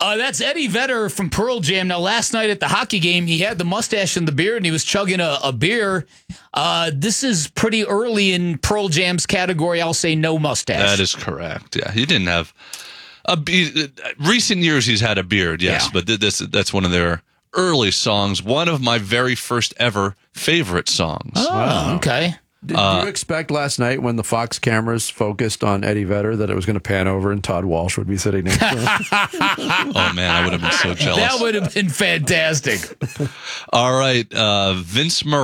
That's Eddie Vedder from Pearl Jam. Now, last night at the hockey game, he had the mustache and the beard, and he was chugging a beer. This is pretty early in Pearl Jam's category. I'll say no mustache. That is correct. Yeah, he didn't have a beard. Recent years, he's had a beard, yes, but that's one of their early songs. One of my very first ever favorite songs. Oh, okay. Did you expect last night when the Fox cameras focused on Eddie Vedder that it was going to pan over and Todd Walsh would be sitting next to him? Oh, man, I would have been so jealous. That would have been fantastic. All right, Vince Murray.